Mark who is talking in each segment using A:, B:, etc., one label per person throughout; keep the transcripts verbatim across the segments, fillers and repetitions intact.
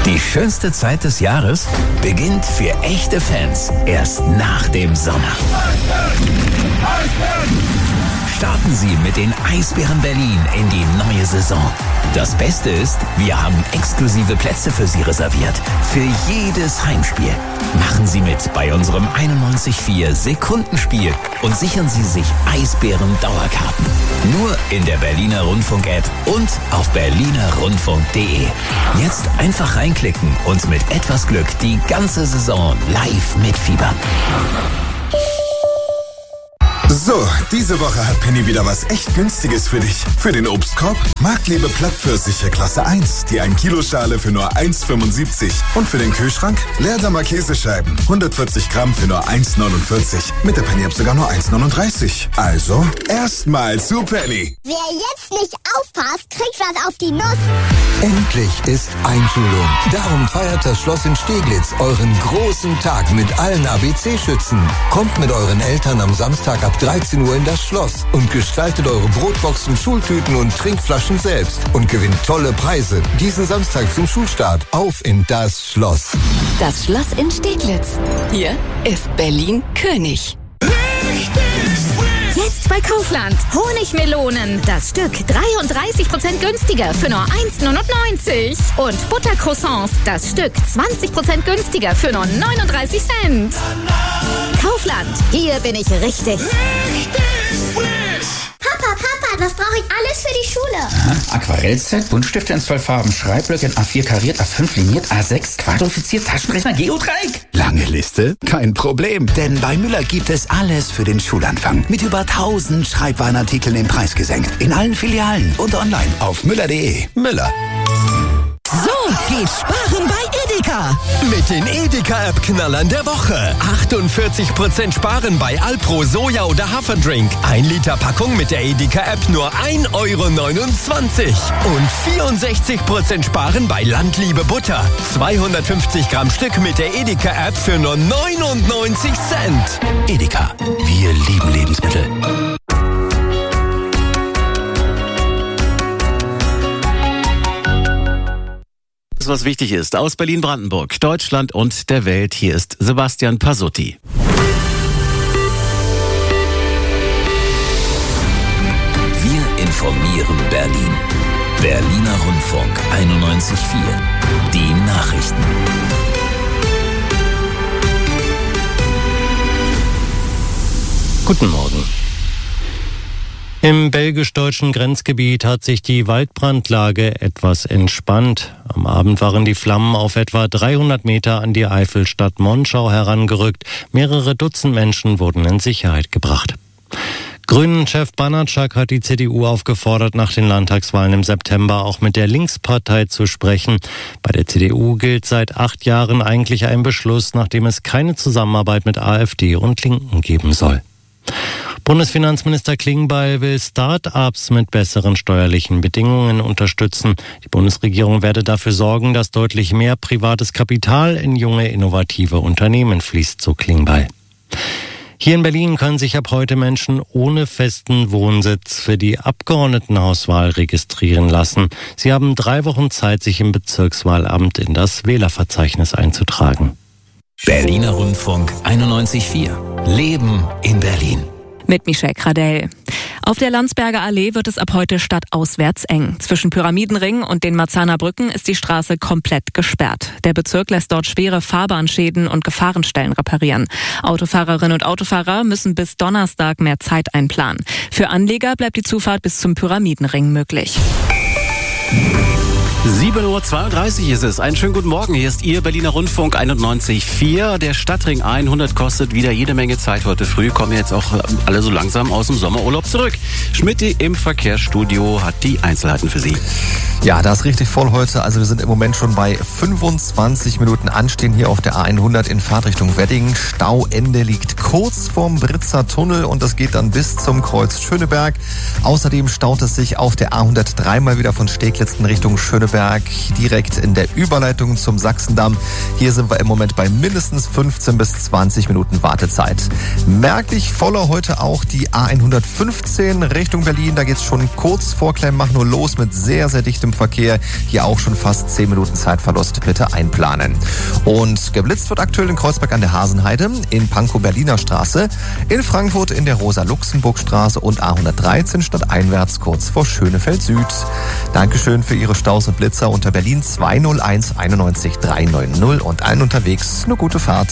A: Die schönste Zeit des Jahres beginnt für echte Fans erst nach dem Sommer. Starten Sie mit den Eisbären Berlin in die neue Saison. Das Beste ist, wir haben exklusive Plätze für Sie reserviert. Für jedes Heimspiel. Machen Sie mit bei unserem einundneunzig Komma vier Sekundenspiel und sichern Sie sich Eisbären-Dauerkarten. Nur in der Berliner Rundfunk-App und auf berliner rundfunk punkt de. Jetzt einfach reinklicken und mit etwas Glück die ganze Saison live mitfiebern.
B: So, diese Woche hat Penny wieder was echt Günstiges für dich. Für den Obstkorb Marktlebe Plattpfirsiche Klasse eins, die ein Kilo Schale für nur eins Komma fünfundsiebzig. Und für den Kühlschrank Leerdammer Käsescheiben, hundertvierzig Gramm für nur eins Komma neunundvierzig. Mit der Penny-App sogar nur eins Komma neununddreißig. Also, erstmal zu Penny.
C: Wer jetzt nicht aufpasst, kriegt was auf die Nuss.
D: Endlich ist Einschulung. Darum feiert das Schloss in Steglitz euren großen Tag mit allen A B C-Schützen. Kommt mit euren Eltern am Samstag ab dreizehn Uhr in das Schloss und gestaltet eure Brotboxen, Schultüten und Trinkflaschen selbst und gewinnt tolle Preise. Diesen Samstag zum Schulstart. Auf in das Schloss.
E: Das Schloss in Steglitz. Hier ist Berlin König.
F: Jetzt bei Kaufland. Honigmelonen. Das Stück dreiunddreißig Prozent günstiger für nur eins Komma neunundneunzig. Und Buttercroissants. Das Stück zwanzig Prozent günstiger für nur neununddreißig Cent. Kaufland. Hier bin ich richtig.
C: Richtig frisch. Papa, Papa, was brauche ich alles für die Schule?
G: Aha, Aquarellset, Buntstifte in zwölf Farben, Schreibblöcke in A vier kariert, A fünf liniert, A sechs quadrifiziert, Taschenrechner, Geodreieck.
H: Lange Liste? Kein Problem, denn bei Müller gibt es alles für den Schulanfang. Mit über tausend Schreibwarenartikeln im Preis gesenkt. In allen Filialen und online auf müller punkt de. Müller.
I: So geht Sparen bei Edeka. Mit den Edeka-App-Knallern der Woche. achtundvierzig Prozent Sparen bei Alpro Soja oder Haferdrink. ein Liter Packung mit der Edeka-App nur ein Euro neunundzwanzig. Und vierundsechzig Prozent Sparen bei Landliebe Butter. zweihundertfünfzig Gramm Stück mit der Edeka-App für nur neunundneunzig Cent.
H: Edeka. Wir lieben Lebensmittel.
J: Was wichtig ist, aus Berlin-Brandenburg, Deutschland und der Welt. Hier ist Sebastian Pasutti.
A: Wir informieren Berlin. Berliner Rundfunk einundneunzig Komma vier. Die Nachrichten.
K: Guten Morgen. Im belgisch-deutschen Grenzgebiet hat sich die Waldbrandlage etwas entspannt. Am Abend waren die Flammen auf etwa dreihundert Meter an die Eifelstadt Monschau herangerückt. Mehrere Dutzend Menschen wurden in Sicherheit gebracht. Grünen-Chef Banatschak hat die C D U aufgefordert, nach den Landtagswahlen im September auch mit der Linkspartei zu sprechen. Bei der C D U gilt seit acht Jahren eigentlich ein Beschluss, nachdem es keine Zusammenarbeit mit AfD und Linken geben soll. Bundesfinanzminister Klingbeil will Start-ups mit besseren steuerlichen Bedingungen unterstützen. Die Bundesregierung werde dafür sorgen, dass deutlich mehr privates Kapital in junge, innovative Unternehmen fließt, so Klingbeil. Hier in Berlin können sich ab heute Menschen ohne festen Wohnsitz für die Abgeordnetenhauswahl registrieren lassen. Sie haben drei Wochen Zeit, sich im Bezirkswahlamt in das Wählerverzeichnis einzutragen.
A: Berliner Rundfunk einundneunzig Komma vier. Leben in Berlin.
L: Mit Michelle Kradell. Auf der Landsberger Allee wird es ab heute stadtauswärts eng. Zwischen Pyramidenring und den Marzahner Brücken ist die Straße komplett gesperrt. Der Bezirk lässt dort schwere Fahrbahnschäden und Gefahrenstellen reparieren. Autofahrerinnen und Autofahrer müssen bis Donnerstag mehr Zeit einplanen. Für Anleger bleibt die Zufahrt bis zum Pyramidenring möglich.
J: sieben Uhr zweiunddreißig ist es. Einen schönen guten Morgen. Hier ist Ihr Berliner Rundfunk einundneunzig Komma vier. Der Stadtring hundert kostet wieder jede Menge Zeit heute früh. Kommen jetzt auch alle so langsam aus dem Sommerurlaub zurück. Schmitti im Verkehrsstudio hat die Einzelheiten für Sie.
M: Ja, da ist richtig voll heute. Also wir sind im Moment schon bei fünfundzwanzig Minuten Anstehen hier auf der A hundert in Fahrtrichtung Wedding. Stauende liegt kurz vorm Britzer Tunnel und das geht dann bis zum Kreuz Schöneberg. Außerdem staut es sich auf der A hundertdrei mal wieder von Steglitz in Richtung Schöneberg Stückwerk direkt in der Überleitung zum Sachsendamm. Hier sind wir im Moment bei mindestens fünfzehn bis zwanzig Minuten Wartezeit. Merklich voller heute auch die A hundertfünfzehn Richtung Berlin. Da geht's schon kurz vor Kleinmachnow los mit sehr, sehr dichtem Verkehr. Hier auch schon fast zehn Minuten Zeitverlust. Bitte einplanen. Und geblitzt wird aktuell in Kreuzberg an der Hasenheide, in Pankow-Berliner Straße, in Frankfurt in der Rosa-Luxemburg-Straße und A hundertdreizehn stadteinwärts kurz vor Schönefeld Süd. Dankeschön für Ihre Staus und Blitzer unter Berlin zwei null eins einundneunzig dreihundertneunzig und allen unterwegs eine gute Fahrt.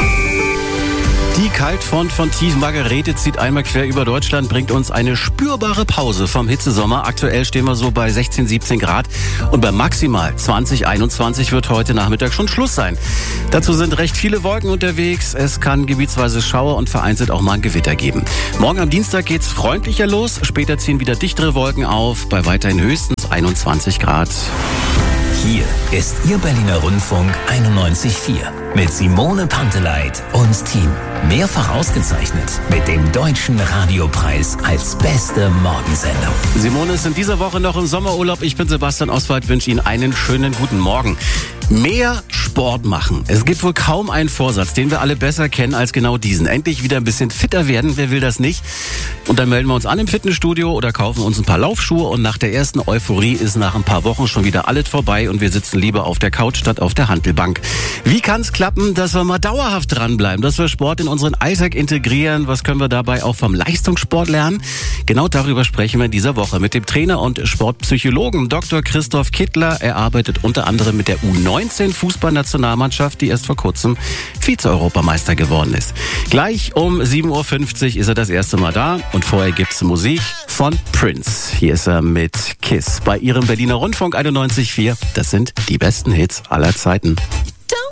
J: Die Kaltfront von Tief Margarete zieht einmal quer über Deutschland, bringt uns eine spürbare Pause vom Hitzesommer. Aktuell stehen wir so bei sechzehn, siebzehn Grad und bei maximal zwanzig, einundzwanzig wird heute Nachmittag schon Schluss sein. Dazu sind recht viele Wolken unterwegs. Es kann gebietsweise Schauer und vereinzelt auch mal ein Gewitter geben. Morgen am Dienstag geht's freundlicher los. Später ziehen wieder dichtere Wolken auf, bei weiterhin höchstens einundzwanzig Grad.
A: Hier ist Ihr Berliner Rundfunk einundneunzig Komma vier mit Simone Panteleit und Team. Mehrfach ausgezeichnet mit dem Deutschen Radiopreis als beste Morgensendung.
J: Simone ist in dieser Woche noch im Sommerurlaub. Ich bin Sebastian Oswald, wünsche Ihnen einen schönen guten Morgen. Mehr Sport machen. Es gibt wohl kaum einen Vorsatz, den wir alle besser kennen als genau diesen. Endlich wieder ein bisschen fitter werden, wer will das nicht? Und dann melden wir uns an im Fitnessstudio oder kaufen uns ein paar Laufschuhe und nach der ersten Euphorie ist nach ein paar Wochen schon wieder alles vorbei und wir sitzen lieber auf der Couch statt auf der Hantelbank. Wie kann es klappen, dass wir mal dauerhaft dranbleiben, dass wir Sport in unseren Alltag integrieren? Was können wir dabei auch vom Leistungssport lernen? Genau darüber sprechen wir in dieser Woche mit dem Trainer und Sportpsychologen Doktor Christoph Kittler. Er arbeitet unter anderem mit der U neunzehn Fußballnationalmannschaft, die erst vor kurzem Vize-Europameister geworden ist. Gleich um sieben Uhr fünfzig ist er das erste Mal da und vorher gibt's Musik von Prince. Hier ist er mit Kiss bei Ihrem Berliner Rundfunk einundneunzig Komma vier. Das sind die besten Hits aller Zeiten.